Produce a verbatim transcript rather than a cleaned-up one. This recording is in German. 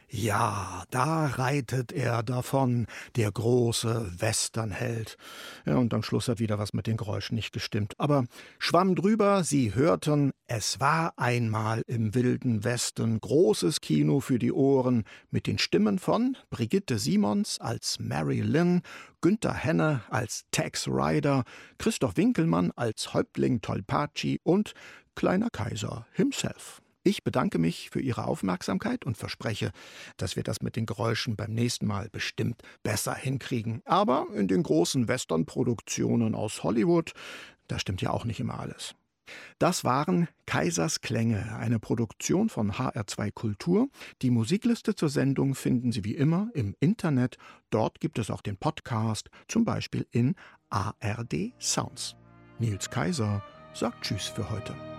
Ja, da reitet er davon, der große Westernheld. Ja, und am Schluss hat wieder was mit den Geräuschen nicht gestimmt. Aber schwamm drüber, Sie hörten, es war einmal im wilden Westen großes Kino für die Ohren mit den Stimmen von Brigitte Simons als Mary Lynn, Günther Henne als Tex Ryder, Christoph Winkelmann als Häuptling Tolpaci und Kleiner Kaiser himself. Ich bedanke mich für Ihre Aufmerksamkeit und verspreche, dass wir das mit den Geräuschen beim nächsten Mal bestimmt besser hinkriegen. Aber in den großen Western-Produktionen aus Hollywood, da stimmt ja auch nicht immer alles. Das waren Kaisers Klänge, eine Produktion von H R zwei Kultur. Die Musikliste zur Sendung finden Sie wie immer im Internet. Dort gibt es auch den Podcast, zum Beispiel in A R D Sounds. Nils Kaiser sagt Tschüss für heute.